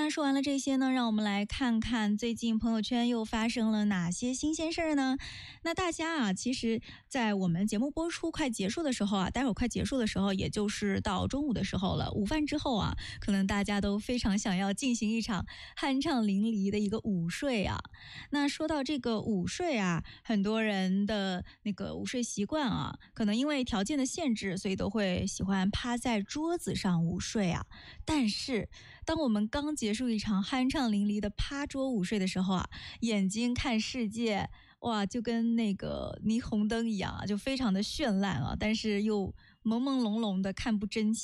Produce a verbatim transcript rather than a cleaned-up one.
那说完了这些呢，让我们来看看最近朋友圈又发生了哪些新鲜事儿呢？那大家啊，其实在我们节目播出快结束的时候啊，待会儿快结束的时候，也就是到中午的时候了，午饭之后啊，可能大家都非常想要进行一场酣畅淋漓的一个午睡啊。那说到这个午睡啊，很多人的那个午睡习惯啊，可能因为条件的限制，所以都会喜欢趴在桌子上午睡啊。但是当我们刚结束一场酣畅淋漓的趴桌午睡的时候啊，眼睛看世界，哇，就跟那个霓虹灯一样啊，就非常的绚烂啊，但是又朦朦胧胧的看不真切。